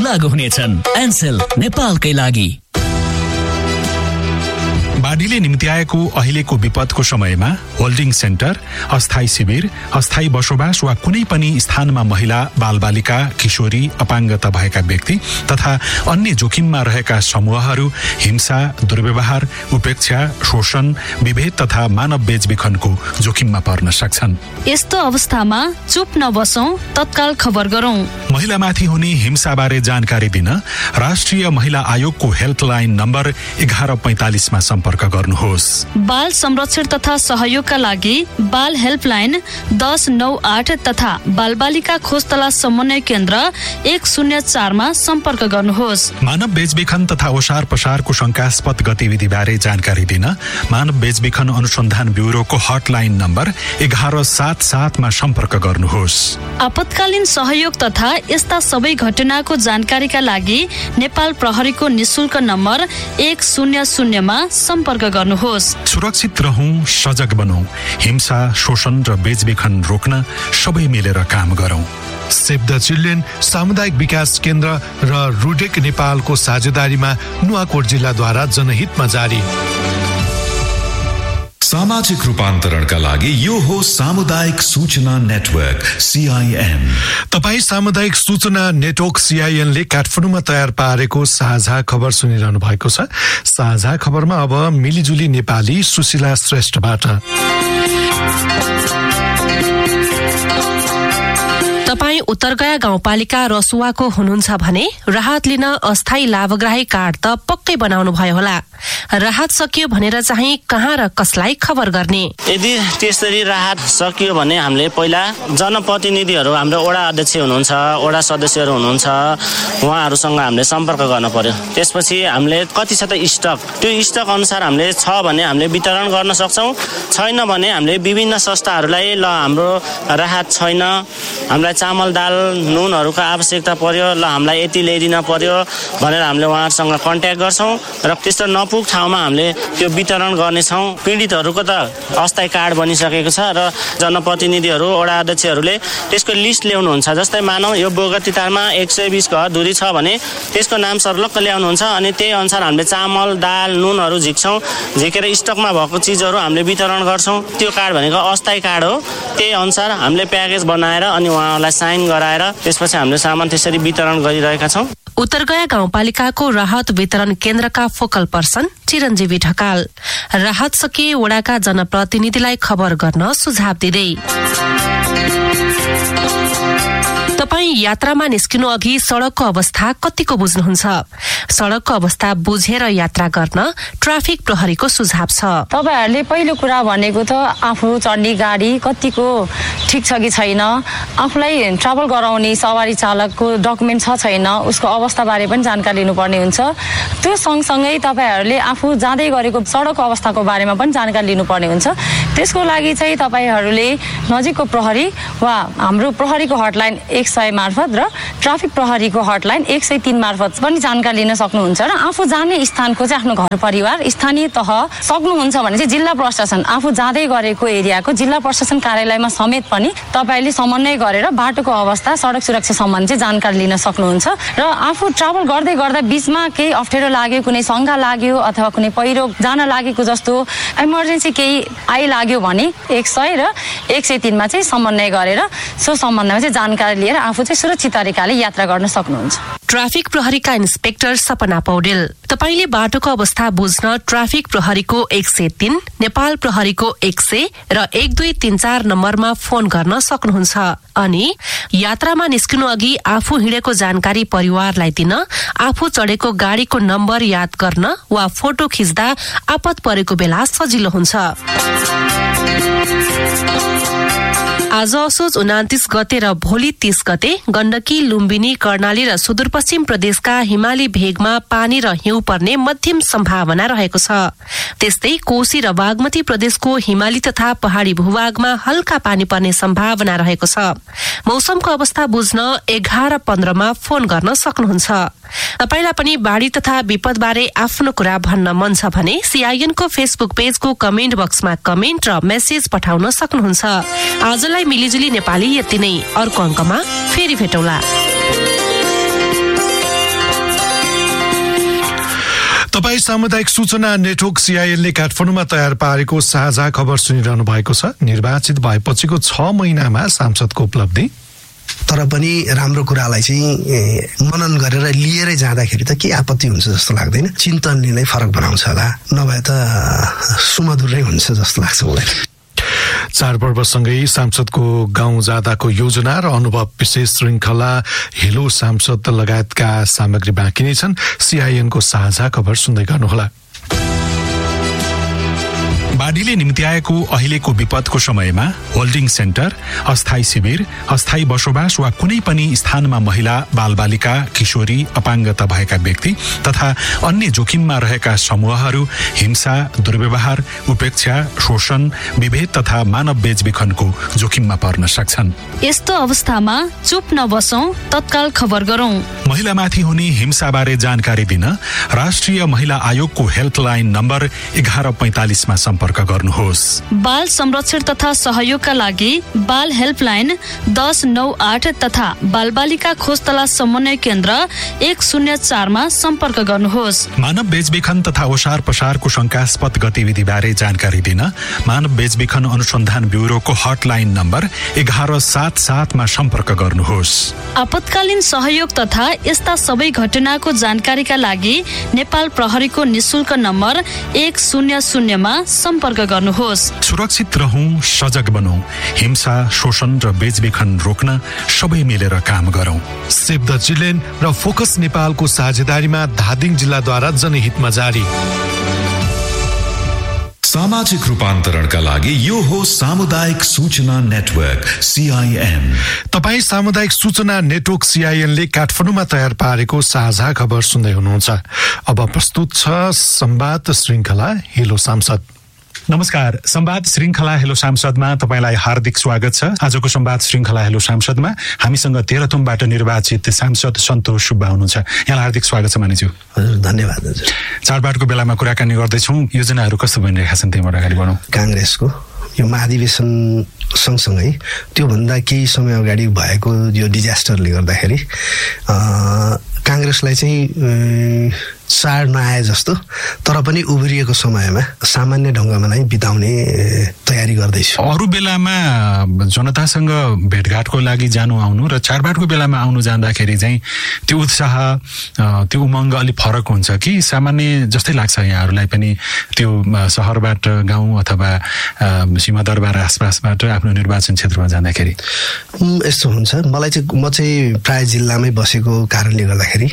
लागू हुनेछन्। एन्सेल नेपालकै लागि। बाढीले निम्त्याएको अहिलेको विपदको समयमा होल्डिङ सेन्टर, अस्थायी शिविर, अस्थायी बसोबास वा कुनै पनि स्थानमा महिला, बालबालिका, किशोरी, अपाङ्गता भएका व्यक्ति तथा अन्य जोखिममा रहेका समूहहरू हिंसा, दुर्व्यवहार, उपेक्षा, शोषण, विभेद तथा मानव बेचबिखनको जोखिममा पर्न सक्छन्। यस्तो अवस्थामा चुप नबसौं, तत्काल खबर गरौं। महिलामाथि हुने हिंसाबारे जानकारी दिन राष्ट्रिय महिला आयोगको हेल्पलाइन नम्बर 1145 मा सम्पर्क गर्नुहोस्। बाल संरक्षण तथा सहयोगका लागि बाल हेल्पलाइन 1098 तथा बालबालिका खोज तलास समन्वय केन्द्र 104 मा सम्पर्क गर्नुहोस्। मानव बेचबिखन तथा ओसार पसारको शंकास्पद गतिविधिबारे जानकारी दिन मानव बेचबिखन अनुसन्धान ब्युरोको हटलाइन नम्बर 1177 मा सम्पर्क गर्नुहोस्। आपतकालीन सहयोग तथा यस्ता सबै घटनाको जानकारीका लागि नेपाल प्रहरीको निशुल्क नम्बर 100 मा सम्पर्क गर्नुहोस्। सुरक्षित रहौं, सजग बनौं, हिंसा, शोषण र बेचबिखन रोक्न सबै मिलेर काम गरौं। सेभ द चिल्ड्रेन, सामुदायिक विकास केन्द्र र रुडेक नेपालको साझेदारीमा नुवाकोट जिल्लाद्वारा जनहितमा जारी। सामाजिक रूपान्तरणका लागि यो हो सामुदायिक सूचना नेटवर्क CIN। तपाई सामुदायिक सूचना नेटवर्क CIN ले काठमाडौँमा तयार पारेको साझा खबर सुनिरहनु भएको छ। साझा खबरमा अब मिलिजुली नेपाली सुशीला श्रेष्ठबाट। तपाई उत्तरगया गाउँपालिका रसुवाको हुनुहुन्छ भने राहत लिन अस्थायी लाभग्राही कार्ड त पक्कै बनाउनु भयो होला। राहत सकियो भनेर चाहिँ कहाँ र कसलाई खबर गर्ने? यदि त्यसरी राहत सकियो भने हामीले पहिला जनप्रतिनिधिहरू, हाम्रो वडा अध्यक्ष हुनुहुन्छ, वडा सदस्यहरू हुनुहुन्छ, उहाँहरूसँग हामीले सम्पर्क गर्न पर्यो। त्यसपछि हामीले कति छ त स्टक, त्यो स्टक अनुसार हामीले छ भने हामीले वितरण गर्न सक्छौँ, छैन भने हामीले विभिन्न संस्थाहरूलाई ल हाम्रो राहत छैन, हामीलाई चामल, दाल, नुनहरूको आवश्यकता पर्यो, ल हामीलाई यति ल्याइदिन पर्यो भनेर हामीले उहाँहरूसँग कन्ट्याक्ट गर्छौँ र त्यस्तो नपुग ठाउँमा हामीले त्यो वितरण गर्नेछौँ। पीडितहरूको त अस्थायी कार्ड बनिसकेको छ र जनप्रतिनिधिहरू, वडा अध्यक्षहरूले त्यसको लिस्ट ल्याउनुहुन्छ। जस्तै मानौ यो बोगतीतारमा 120 घर दूरी छ भने त्यसको नाम सर्लक्क ल्याउनुहुन्छ अनि त्यही अनुसार हामीले चामल, दाल, नुनहरू झिक्छौँ, झिकेर स्टकमा भएको चिजहरू हामीले वितरण गर्छौँ। त्यो कार्ड भनेको अस्थायी कार्ड हो। त्यही अनुसार हामीले प्याकेज बनाएर अनि उहाँहरूलाई साइन गराएर त्यसपछि हामीले सामान त्यसरी वितरण गरिरहेका छौँ। उत्तरगया गाउँपालिकाको राहत वितरण केन्द्रका फोकल पर्सन चिरञ्जीवी ढकाल राहत सकिए वडाका जनप्रतिनिधिलाई खबर गर्न सुझाव दिँदै। तपाईँ यात्रामा निस्किनु अघि सड़कको अवस्था कतिको बुझ्नुहुन्छ? सड़कको अवस्था बुझेर यात्रा गर्न ट्राफिक प्रहरीको सुझाव छ। तपाईहरुले पहिलो कुरा भनेको त आफू चढ्ने गाडी कतिको ठीक छ कि छैन, आफूलाई ट्राभल गराउने सवारी चालकको डकुमेन्ट छ छैन, उसको अवस्था बारे पनि जानकारी लिनुपर्ने हुन्छ। त्यो सँगसँगै तपाईहरुले आफू जाँदै गरेको सडकको अवस्थाको बारेमा पनि जानकारी लिनुपर्ने हुन्छ। त्यसको लागि चाहिँ तपाईहरुले नजिकको प्रहरी वा हाम्रो प्रहरीको हटलाइन 100 मार्फत र ट्राफिक प्रहरीको हटलाइन 103 मार्फत पनि जानकारी लिन सक्नुहुन्छ र आफू जाने स्थानको चाहिँ आफ्नो घर परिवार स्थानीय तह सक्नुहुन्छ भने चाहिँ जिल्ला प्रशासन आफू जाँदै गरेको एरियाको जिल्ला प्रशासन कार्यालयमा समेत पनि तपाईले समन्वय गरेर बाटोको अवस्था, सडक सुरक्षा सम्बन्धी चाहिँ जानकारी लिन सक्नुहुन्छ र आफू ट्राभल गर्दै गर्दा बीचमा केही अप्ठ्यारो लाग्यो, कुनै शंका लाग्यो अथवा कुनै पहिरो जान लागेको जस्तो इमर्जेन्सी केही आइलाग्यो भने 100 र 103 मा चाहिँ समन्वय गरेर सो सम्बन्धमा चाहिँ जानकारी लिएर आफू चाहिँ सुरक्षित तरिकाले यात्रा गर्न सक्नुहुन्छ। ट्राफिक प्रहरीका इन्स्पेक्टर सपना पौडेल, तपाईले बाटोको अवस्था बुझ्न ट्राफिक प्रहरीको 103, नेपाल प्रहरीको 100 र 1234 नम्बरमा फोन गर्न सक्नुहुन्छ। अनि यात्रामा निस्किनु अघि आफू हिँडेको जानकारी परिवारलाई दिन आफू चढेको गाडीको नम्बर याद गर्न वा फोटो खिच्दा आपत परेको बेला सजिलो हुन्छ। आज असोज 29 गते र भोलि 30 गते गण्डकी, लुम्बिनी, कर्णाली र सुदूरपश्चिम प्रदेशका हिमाली भेगमा पानी र हिउँ पर्ने मध्यम सम्भावना रहेको छ। त्यस्तै कोशी र बागमती प्रदेशको हिमाली तथा पहाड़ी भूभागमा हल्का पानी पर्ने सम्भावना रहेको छ। मौसमको अवस्था बुझ्न 11:15 मा फोन गर्न सक्नुहुन्छ। तपाईलाई पनि बाढ़ी तथा विपद बारे आफ्नो कुरा भन्न मन छ भने CIN को फेसबुक पेजको कमेन्ट बक्समा कमेन्ट र मेसेज पठाउन सक्नुहुन्छ। आजलाई मिलिजुली नेपाली यति नै, अर्को अङ्कमा फेरि भेटौला। सामुदायिक सूचना नेटवर्क CIN ले काठमाडौँमा तयार पारेको साझा खबर सुनिरहनु भएको छ। निर्वाचित भएपछिको 6 महिनामा सांसदको उपलब्धि। तर पनि राम्रो कुरालाई चाहिँ मनन गरेर लिएरै जाँदाखेरि त के आपत्ति हुन्छ जस्तो लाग्दैन। चिन्तनले नै फरक बनाउँछ होला, नभए त सुमधुरै हुन्छ जस्तो लाग्छ मलाई। चाडपर्वसँगै सांसदको गाउँ जाँदाको योजना र अनुभव विशेष श्रृङ्खला हेलो सांसद लगायतका सामग्री बाँकी नै छन्। CIN को साझा खबर सुन्दै गर्नुहोला। बाढीले निम्त्याएको अहिलेको विपदको समयमा होल्डिङ सेन्टर, अस्थायी शिविर, अस्थायी बसोबास वा कुनै पनि स्थानमा महिला, बालबालिका, किशोरी, अपाङ्गता भएका व्यक्ति तथा अन्य जोखिममा रहेका समूहहरू हिंसा, दुर्व्यवहार, उपेक्षा, शोषण, विभेद तथा मानव बेचबिखनको जोखिममा पर्न सक्छन्। यस्तो अवस्थामा चुप नबसौं, तत्काल खबर गरौं। महिलामाथि हुने हिंसाबारे जानकारी दिन राष्ट्रिय महिला आयोगको हेल्पलाइन नम्बर 1145 मा सम्पर्क गर्नुहोस्। बाल संरक्षण तथा सहयोगका लागि बाल हेल्पलाइन 1098 तथा बालबालिका खोज तलास समन्वय केन्द्र 104 मा सम्पर्क गर्नुहोस्। मानव बेचबिखन तथा ओसार पसारको शंकास्पद गतिविधिबारे जानकारी दिन मानव बेचबिखन अनुसन्धान ब्युरोको हटलाइन नम्बर 1177 मा सम्पर्क गर्नुहोस्। आपतकालीन सहयोग तथा यस्ता सबै घटनाको जानकारीका लागि नेपाल प्रहरीको निशुल्क नम्बर 100 मा सम्पर्क गर्नुहोस्। सुरक्षित रहौं, सजग बनौं, हिंसा, शोषण र बेचबिखन रोक्न सबै मिलेर काम गरौं। सेभ द चिल्ड्रेन र फोकस नेपालको साझेदारीमा धादिङ जिल्लाद्वारा जनहितमा जारी। सामाजिक रूपान्तरणका लागि यो हो सामुदायिक सूचना नेटवर्क CIN। तपाई सामुदायिक सूचना नेटवर्क CIN ले काठमाडौँमा तयार पारेको साझा खबर सुन्दै हुनुहुन्छ। अब प्रस्तुत छ संवाद श्रृङ्खला हेलो सांसद। नमस्कार, संवाद श्रृङ्खला हेलो सांसदमा तपाईलाई हार्दिक स्वागत छ। आजको संवाद श्रृङ्खला हेलो सांसदमा हामीसँग तेह्रथुमबाट निर्वाचित सांसद सन्तोष सुब्बा हुनुहुन्छ। यहाँलाई हार्दिक स्वागत छ मानिज्यू। हजुर, धन्यवाद हजुर। चाडबाडको बेलामा कुराकानी गर्दैछौँ, योजनाहरू कस्तो बनिरहेका छन् त्यहीबाट अगाडि बढौँ। काङ्ग्रेसको यो महाधिवेशन सँगसँगै त्योभन्दा केही समय अगाडि भएको यो डिजास्टरले गर्दाखेरि काङ्ग्रेसलाई चाहिँ चाड नआए जस्तो तर पनि उभिरिएको समयमा सामान्य ढङ्गमा नै बिताउने तयारी गर्दैछु। अरू बेलामा जनतासँग भेटघाटको लागि जानु आउनु र चाडबाडको बेलामा आउनु जाँदाखेरि चाहिँ त्यो उत्साह, त्यो उमङ्ग अलिक फरक हुन्छ कि सामान्य जस्तै लाग्छ यहाँहरूलाई पनि? त्यो सहरबाट गाउँ अथवा सीमादरबार आसपासबाट आफ्नो निर्वाचन क्षेत्रमा जाँदाखेरि यस्तो हुन्छ। म चाहिँ प्राय जिल्लामै बसेको कारणले गर्दाखेरि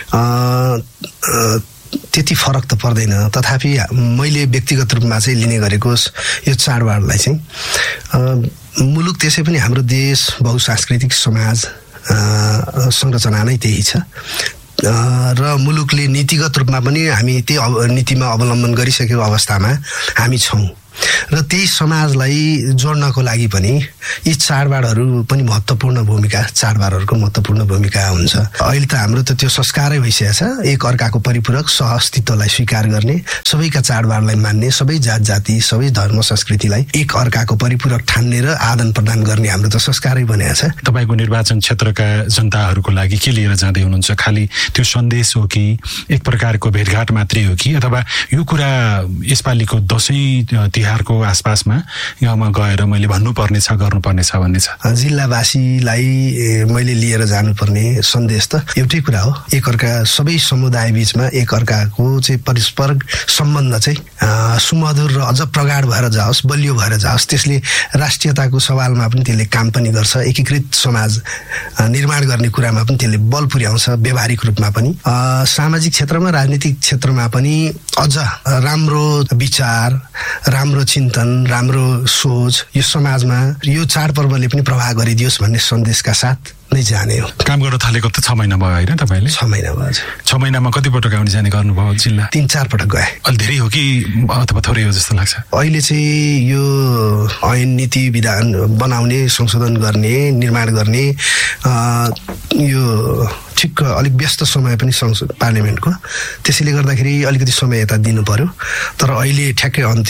त्यति फरक त पर्दैन। तथापि मैले व्यक्तिगत रूपमा चाहिँ लिने गरेको यो चाडबाडलाई चाहिँ मुलुक त्यसै पनि हाम्रो देश बहुसांस्कृतिक समाज संरचना नै त्यही छ र मुलुकले नीतिगत रूपमा पनि हामी त्यही नीतिमा अवलम्बन गरिसकेको अवस्थामा हामी छौँ र त्यही समाजलाई जोड्नको लागि पनि यी चाडबाडहरू पनि महत्त्वपूर्ण भूमिका, चाडबाडहरूको महत्त्वपूर्ण भूमिका हुन्छ। अहिले त हाम्रो त त्यो संस्कारै भइसकेको छ, एक अर्काको परिपूरक सहअस्तित्वलाई स्वीकार गर्ने, सबैका चाडबाडलाई मान्ने, सबै जात जाति, सबै धर्म संस्कृतिलाई एक अर्काको परिपूरक ठान्ने र आदान प्रदान गर्ने हाम्रो त संस्कारै बनेको छ। तपाईँको निर्वाचन क्षेत्रका जनताहरूको लागि के लिएर जाँदै हुनुहुन्छ? खालि त्यो सन्देश हो कि एक प्रकारको भेटघाट मात्रै हो कि अथवा यो कुरा यसपालिको दसैँ तिहारको आसपासमा गाउँमा गएर मैले भन्नुपर्ने छ, गर्नुपर्ने छ भन्ने छ? जिल्लावासीलाई मैले लिएर जानुपर्ने सन्देश त एउटै कुरा हो, एक अर्का सबै समुदाय बीचमा एक अर्काको चाहिँ परस्पर सम्बन्ध चाहिँ सुमधुर र अझ प्रगाढ भएर जाओस्, बलियो भएर जाओस्। त्यसले राष्ट्रियताको सवालमा पनि त्यसले काम पनि गर्छ, एकीकृत समाज निर्माण गर्ने कुरामा पनि त्यसले बल पुर्याउँछ, व्यावहारिक रूपमा पनि सामाजिक क्षेत्रमा, राजनीतिक क्षेत्रमा पनि अझ राम्रो विचार, राम्रो चिन्तन, राम्रो सोच यो समाजमा यो चाडपर्वले पनि प्रभाव गरिदियोस् भन्ने सन्देशका साथ नै जाने हो। काम गर्न थालेको त 6 महिना भयो होइन तपाईँले? 6 महिना भयो। 6 महिनामा कति पटक आउने जाने गर्नुभयो जिल्ला? 3-4 पटक गए। अलि धेरै हो कि अथवा थोरै हो जस्तो लाग्छ? अहिले चाहिँ यो ऐन नीति विधान बनाउने, संशोधन गर्ने, निर्माण गर्ने यो ठिक अलिक व्यस्त समय पनि पार्लियामेन्टको, त्यसैले गर्दाखेरि अलिकति समय यता दिनु पर्यो। तर अहिले ठ्याक्कै अन्त्य छ,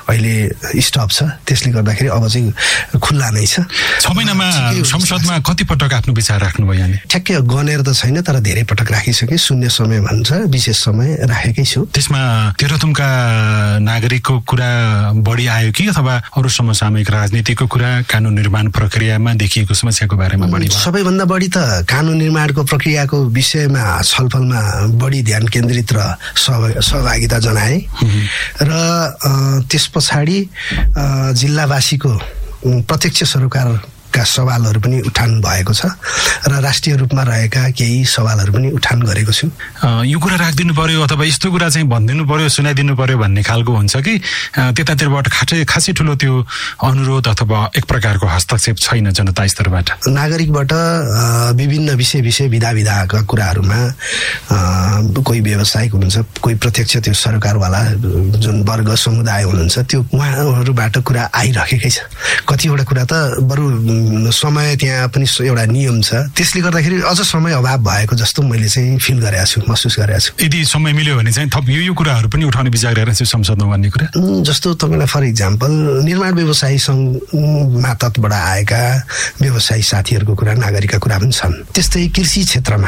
अहिले स्टप छ, त्यसले गर्दाखेरि अब चाहिँ खुल्ला नै छ। 6 महिनामा संसदमा कति पटक आफ्नो विचार राख्नुभयो यहाँले? ठ्याक्कै गनेर त छैन, तर धेरै पटक राखिसके। शून्य समय भन्छ, विशेष समय राखेकै छु। त्यसमा तेह्रथुमका नागरिकको कुरा बढी आयो कि अथवा अरू समसामयिक राजनीतिको कुरा, कानुन निर्माण प्रक्रियामा देखिएको समस्याको बारेमा बढी? सबैभन्दा बढी त कानुन निर्माणको प्रक्रियाको विषयमा छलफलमा बढी ध्यान केन्द्रित र सहभागिता जनाए र त्यस पछाडि जिल्लावासीको प्रत्यक्ष सरोकारका सवालहरू पनि उठान भएको छ र राष्ट्रिय रूपमा रहेका केही सवालहरू पनि उठान गरेको छु। यो कुरा राखिदिनु पर्यो अथवा यस्तो कुरा चाहिँ भनिदिनु पर्यो, सुनाइदिनु पर्यो भन्ने खालको हुन्छ कि त्यतातिरबाट खासै ठुलो त्यो अनुरोध अथवा एक प्रकारको हस्तक्षेप छैन जनता स्तरबाट? नागरिकबाट विभिन्न विषय विधा कुराहरूमा कोही व्यावसायिक हुनुहुन्छ, कोही प्रत्यक्ष त्यो सरकारवाला जुन वर्ग समुदाय हुनुहुन्छ, त्यो उहाँहरूबाट कुरा आइरहेकै छ। कतिवटा कुरा त बरु समय त्यहाँ पनि एउटा नियम छ, त्यसले गर्दाखेरि अझ समय अभाव भएको जस्तो मैले चाहिँ फिल गरेको छु, महसुस गरेको छु। यदि समय मिल्यो भने चाहिँ थप यो कुराहरू पनि उठाउने विचार गरेर चाहिँ संसदमा भन्ने कुरा जस्तो तपाईँलाई फर इक्जाम्पल निर्माण व्यवसायी सङ्घमा तर्फबाट आएका व्यवसायी साथीहरूको कुरा, नागरिकका कुरा पनि छन्। त्यस्तै कृषि क्षेत्रमा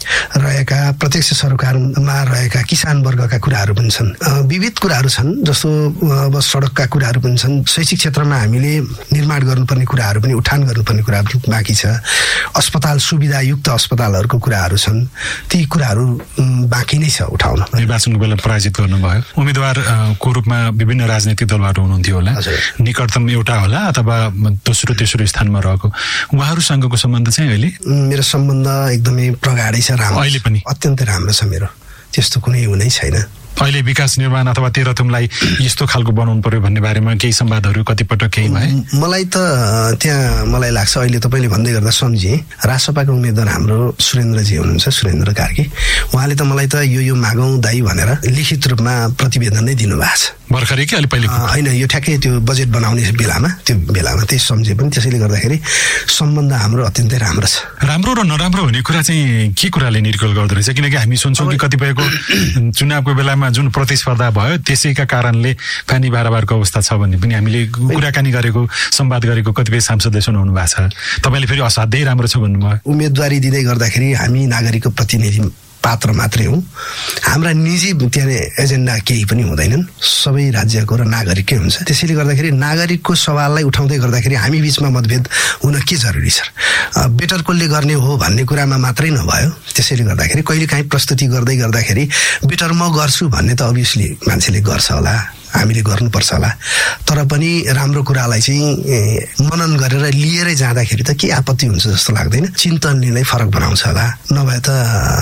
रहेका प्रत्यक्ष सरकारमा रहेका किसान वर्गका कुराहरू पनि छन्। विविध कुराहरू छन्, जस्तो अब सडकका कुराहरू पनि छन्। शैक्षिक क्षेत्रमा हामीले निर्माण गर्नुपर्ने कुराहरू पनि उठान गर्नुपर्ने कुराहरू पनि बाँकी छ। अस्पताल, सुविधायुक्त अस्पतालहरूको कुराहरू छन्, ती कुराहरू बाँकी नै छ उठाउन। निर्वाचनको बेला पराजित गर्नुभयो, उम्मेदवारको रूपमा विभिन्न राजनैतिक दलबाट हुनुहुन्थ्यो होला, निकटतम एउटा होला अथवा दोस्रो तेस्रो स्थानमा रहेको, उहाँहरूसँगको सम्बन्ध चाहिँ अहिले? मेरो सम्बन्ध एकदमै प्रगाढै छ, अहिले पनि अत्यन्तै राम्रो छ मेरो, त्यस्तो कुनै हुनै छैन। अहिले विकास निर्माण अथवा तेह्रथुमलाई यस्तो खालको बनाउनु पर्यो भन्ने बारेमा केही संवादहरू कतिपटक केही भए? मलाई त त्यहाँ मलाई लाग्छ, अहिले तपाईँले भन्दै गर्दा सम्झेँ, रासपाको उम्मेदवार हाम्रो सुरेन्द्रजी हुनुहुन्छ, सुरेन्द्र कार्की, उहाँले त मलाई त यो मागौँ दाइ भनेर लिखित रूपमा प्रतिवेदन नै दिनुभएको छ। भर्खरै कि अलि पहिले? होइन, यो ठ्याक्कै त्यो बजेट बनाउने बेलामा त्यही सम्झे पनि। त्यसैले गर्दाखेरि सम्बन्ध हाम्रो अत्यन्तै राम्रो छ। राम्रो र नराम्रो हुने कुरा चाहिँ के कुराले निर्कल गर्दो रहेछ? किनकि हामी सुन्छौँ कि कतिपयको चुनावको बेलामा जुन प्रतिस्पर्धा भयो त्यसैका कारणले पानी बाराबारको अवस्था छ भन्ने पनि हामीले कुराकानी गरेको, संवाद गरेको कतिपय सांसदले सुनाउनु भएको छ। तपाईँले फेरि असाध्यै राम्रो छ भन्नुभयो। उम्मेदवारी दिँदै गर्दाखेरि हामी नागरिकको प्रतिनिधि पात्र मात्रै हौँ, हाम्रा निजी त्यहाँ एजेन्डा केही पनि हुँदैनन्, सबै राज्यको र नागरिककै हुन्छ। त्यसैले गर्दाखेरि नागरिकको सवाललाई उठाउँदै गर्दाखेरि हामी बिचमा मतभेद हुन के जरुरी छ? बेटर कसले गर्ने हो भन्ने कुरामा मात्रै नभयो। त्यसैले गर्दाखेरि कहिले काहीँ प्रस्तुति गर्दै गर्दाखेरि बेटर म गर्छु भन्ने त अभियसली मान्छेले गर्छ होला, हामीले गर्नुपर्छ होला, तर पनि राम्रो कुरालाई चाहिँ मनन गरेर लिएरै जाँदाखेरि त के आपत्ति हुन्छ जस्तो लाग्दैन। चिन्तनले नै फरक बनाउँछ होला, नभए त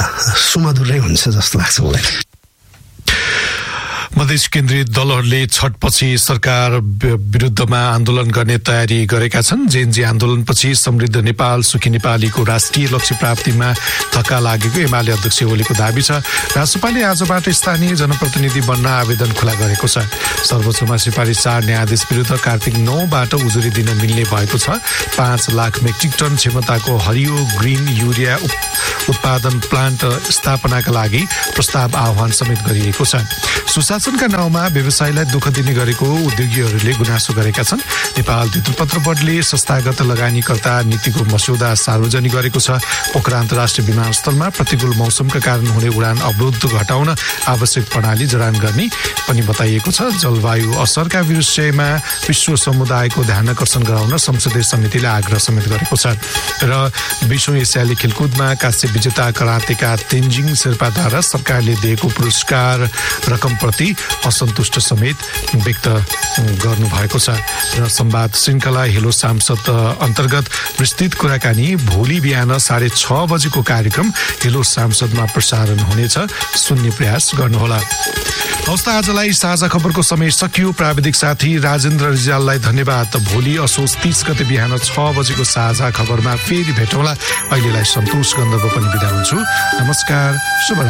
सुमधुरै हुन्छ जस्तो लाग्छ मलाई। मधेस केन्द्रित दलहरूले छटपछि सरकार विरुद्धमा आन्दोलन गर्ने तयारी गरेका छन्। जेएनजी आन्दोलनपछि समृद्ध नेपाल, सुखी नेपालीको राष्ट्रिय लक्ष्य प्राप्तिमा धक्का लागेको एमाले अध्यक्ष ओलीको दाबी छ। रासपाले आजबाट स्थानीय जनप्रतिनिधि बन्न आवेदन खुला गरेको छ। सर्वोच्चमा सिफारिस 4 न्यायाधीश विरुद्ध कार्तिक 9बाट उजुरी दिन मिल्ने भएको छ। 5 लाख मेट्रिक टन क्षमताको हरियो ग्रिन युरिया उत्पादन प्लान्ट स्थापनाका लागि प्रस्ताव आह्वान समेत गरिएको छ। सुशासनका नाउँमा व्यवसायलाई दुःख दिने गरेको उद्योगीहरूले गुनासो गरेका छन्। नेपाल विद्युतपत्र बोर्डले संस्थागत लगानीकर्ता नीतिको मस्यौदा सार्वजनिक गरेको छ। पोखरा अन्तर्राष्ट्रिय विमानस्थलमा प्रतिकूल मौसमका कारण हुने उडान अवरोध घटाउन आवश्यक प्रणाली जडान गर्ने पनि बताइएको छ। जलवायु असरका विषयमा विश्व समुदायको ध्यान आकर्षण गराउन संसदीय समितिले आग्रह समेत गरेको छ। र 20औं एसियाली खेलकुदमा कांस्य विजेता करातेका तेन्जिङ शेर्पाद्वारा सरकारले दिएको पुरस्कार रकमप्रति असन्तुष्ट समेत व्यक्त गर्नुभएको छ। र संवाद श्रृङ्खला हेलो सांसद अन्तर्गत विस्तृत कुराकानी भोलि बिहान 6:30 बजेको कार्यक्रम हेलो सांसदमा प्रसारण हुनेछ, सुन्ने प्रयास गर्नुहोला। हवस् त, आजलाई साझा खबरको समय सकियो। प्राविधिक साथी राजेन्द्र रिजाललाई धन्यवाद। भोलि असोज 30 गते बिहान 6 बजेको साझा खबरमा फेरि भेटौँला। अहिलेलाई सन्तोष गन्धर्व पनि बिदा हुन्छु। नमस्कार, शुभ